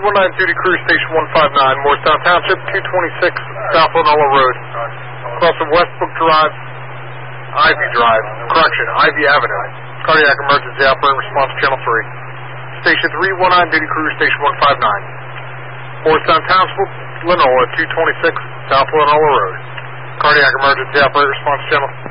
319 duty crew, station 159, Morristown Township, 226 South Lanola Road. Across of Westbrook Drive, Ivy Avenue. Cardiac emergency operator response channel 3. Station 319 duty crew, station 159. Morristown Township, Lanola, 226 South Lanola Road. Cardiac emergency operator response channel